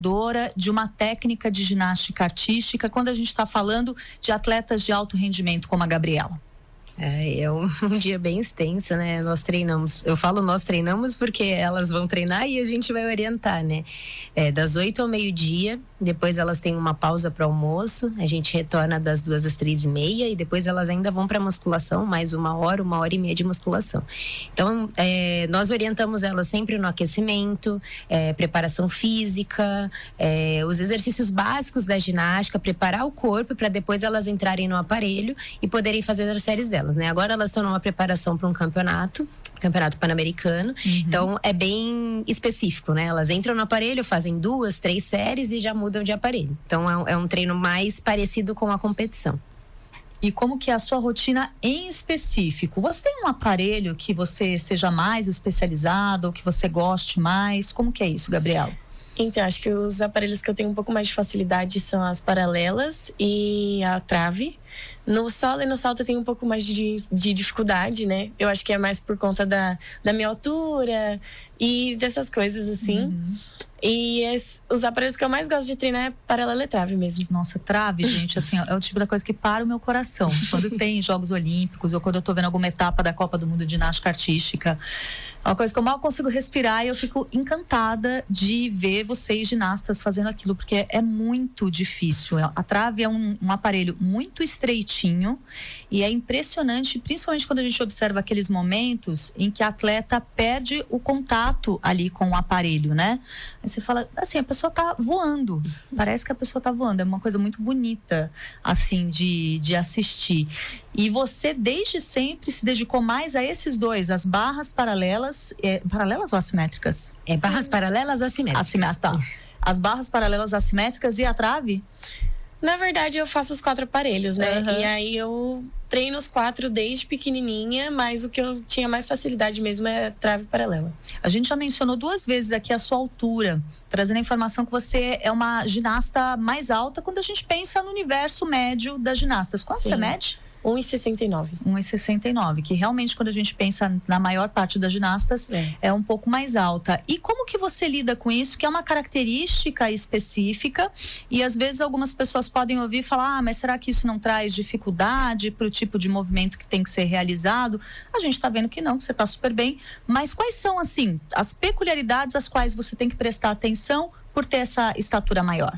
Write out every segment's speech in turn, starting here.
de uma técnica de ginástica artística quando a gente está falando de atletas de alto rendimento como a Gabriela? É um dia bem extenso, né? Nós treinamos, eu falo nós treinamos porque elas vão treinar e a gente vai orientar, né? Das 8 ao meio-dia, depois elas têm uma pausa para almoço, a gente retorna das 2 às 3:30 e depois elas ainda vão para musculação, mais 1h e meia de musculação. Então, nós orientamos elas sempre no aquecimento, preparação física, os exercícios básicos da ginástica, preparar o corpo para depois elas entrarem no aparelho e poderem fazer as séries delas, né? Agora elas estão numa preparação para um campeonato pan-americano, então é bem específico, né? Elas entram no aparelho, fazem 2, 3 séries e já mudam de aparelho. Então é um treino mais parecido com a competição. E como que é a sua rotina em específico? Você tem um aparelho que você seja mais especializado ou que você goste mais? Como que é isso, Gabriela? Então, acho que os aparelhos que eu tenho um pouco mais de facilidade são as paralelas e a trave. No solo e no salto eu tenho um pouco mais de dificuldade, né? Eu acho que é mais por conta da minha altura e dessas coisas, assim. E os aparelhos que eu mais gosto de treinar é paralela e trave mesmo. Nossa, trave, gente, assim, é o tipo da coisa que para o meu coração. Quando tem Jogos Olímpicos ou quando eu tô vendo alguma etapa da Copa do Mundo de Ginástica Artística, é uma coisa que eu mal consigo respirar e eu fico encantada de ver vocês ginastas fazendo aquilo, porque é muito difícil. A trave é um aparelho muito estreitinho e é impressionante, principalmente quando a gente observa aqueles momentos em que a atleta perde o contato ali com o aparelho, né? Aí você fala, assim, a pessoa tá voando, parece que a pessoa tá voando, é uma coisa muito bonita, assim, de assistir. E você, desde sempre, se dedicou mais a esses dois, as barras paralelas, paralelas ou assimétricas? Barras paralelas assimétricas. Tá. As barras paralelas assimétricas e a trave? Na verdade, eu faço os 4 aparelhos, né? E aí eu treino os 4 desde pequenininha, mas o que eu tinha mais facilidade mesmo é trave paralela. A gente já mencionou 2 vezes aqui a sua altura, trazendo a informação que você é uma ginasta mais alta quando a gente pensa no universo médio das ginastas. Quanto você mede? 1,69. 1,69, que realmente quando a gente pensa na maior parte das ginastas é um pouco mais alta. E como que você lida com isso, que é uma característica específica e às vezes algumas pessoas podem ouvir e falar, mas será que isso não traz dificuldade para o tipo de movimento que tem que ser realizado? A gente está vendo que não, que você está super bem, mas quais são, assim, as peculiaridades às quais você tem que prestar atenção por ter essa estatura maior?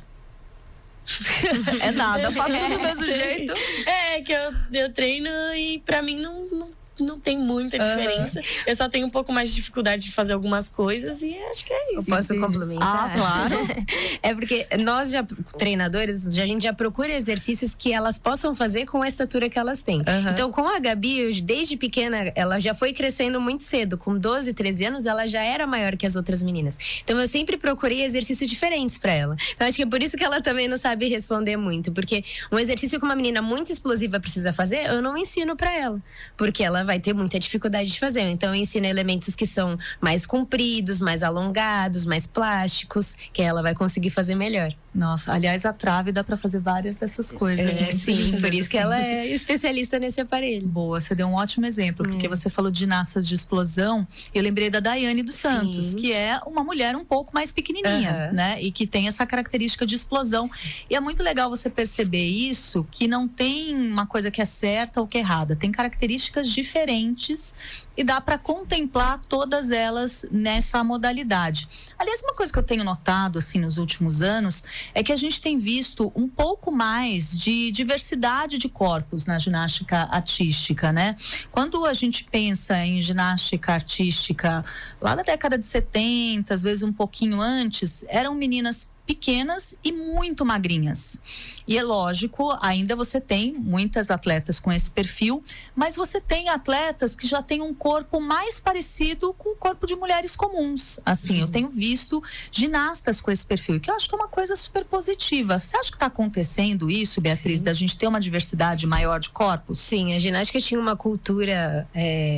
É nada, faço tudo do mesmo jeito. É que eu treino e pra mim não tem muita diferença. Eu só tenho um pouco mais de dificuldade de fazer algumas coisas e acho que é isso. Eu posso complementar? Claro. É porque nós treinadores, a gente já procura exercícios que elas possam fazer com a estatura que elas têm. Então, com a Gabi, desde pequena, ela já foi crescendo muito cedo. Com 12, 13 anos, ela já era maior que as outras meninas. Então, eu sempre procurei exercícios diferentes pra ela. Então, acho que é por isso que ela também não sabe responder muito. Porque um exercício que uma menina muito explosiva precisa fazer, eu não ensino pra ela. Porque ela vai ter muita dificuldade de fazer. Então eu ensino elementos que são mais compridos, mais alongados, mais plásticos, que ela vai conseguir fazer melhor. Nossa, aliás, a trave dá pra fazer várias dessas coisas. Sim, por isso que ela é especialista nesse aparelho. Boa, você deu um ótimo exemplo, porque você falou de ginastas de explosão, eu lembrei da Daiane dos Santos, que é uma mulher um pouco mais pequenininha, né? E que tem essa característica de explosão. E é muito legal você perceber isso, que não tem uma coisa que é certa ou que é errada, tem características diferentes e dá para contemplar todas elas nessa modalidade. Aliás, uma coisa que eu tenho notado assim nos últimos anos é que a gente tem visto um pouco mais de diversidade de corpos na ginástica artística, né? Quando a gente pensa em ginástica artística lá da década de 70, às vezes um pouquinho antes, eram meninas pequenas e muito magrinhas. E é lógico, ainda você tem muitas atletas com esse perfil, mas você tem atletas que já têm um corpo mais parecido com o corpo de mulheres comuns. Assim, eu tenho visto ginastas com esse perfil, que eu acho que é uma coisa super positiva. Você acha que está acontecendo isso, Beatriz, da gente ter uma diversidade maior de corpos? Sim, a ginástica tinha uma cultura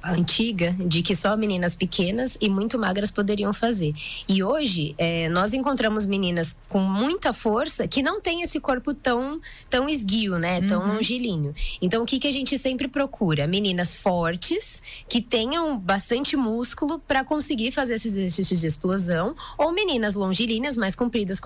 antiga de que só meninas pequenas e muito magras poderiam fazer. E hoje nós encontramos meninas com muita força que não tem esse corpo tão esguio, né? Tão longilíneo. Então o que a gente sempre procura? Meninas fortes que tenham bastante músculo para conseguir fazer esses exercícios de explosão, ou meninas longilíneas mais compridas,